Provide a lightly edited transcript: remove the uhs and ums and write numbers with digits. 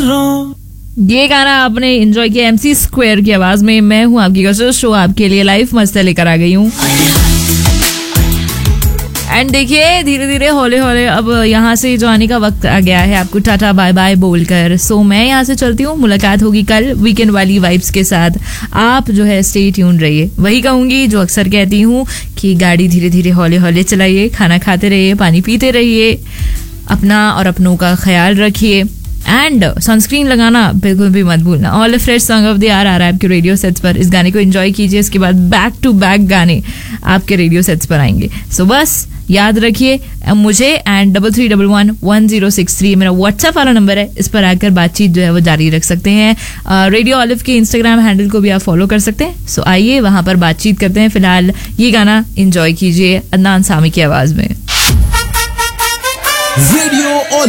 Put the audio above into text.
ये गाना आपने एंजॉय किया MC स्क्वायर की आवाज में। मैं हूँ आपकी कसर, शो आपके लिए लाइव मस्त लेकर आ गई हूँ। एंड देखिए धीरे धीरे हौले हौले अब यहाँ से जो आने का वक्त आ गया है, आपको टाटा बाय बाय बोलकर। सो मैं यहाँ से चलती हूँ, मुलाकात होगी कल वीकेंड वाली वाइब्स के साथ। आप जो है स्टे ट्यून रहिए। वही कहूंगी जो अक्सर कहती हूँ कि गाड़ी धीरे धीरे हौले हौले चलाइए, खाना खाते रहिए, पानी पीते रहिए, अपना और अपनों का ख्याल रखिए एंड सनस्क्रीन लगाना बिल्कुल भी मत भूलना। All fresh song of the our आ रहा है आपके रेडियो सेट्स पर। इस गाने को एंजॉय कीजिए, इसके बाद बैक टू बैक गाने आपके रेडियो सेट्स पर आएंगे। सो बस याद रखिए मुझे एंड 33111063 मेरा व्हाट्सएप वाला नंबर है, इस पर आकर बातचीत जो है वो जारी रख सकते हैं। रेडियो ऑलिव के इंस्टाग्राम हैंडल को भी आप फॉलो कर सकते हैं। सो आइए वहां पर बातचीत करते हैं। फिलहाल ये गाना एंजॉय कीजिए अदनान सामी की आवाज में। रेडियो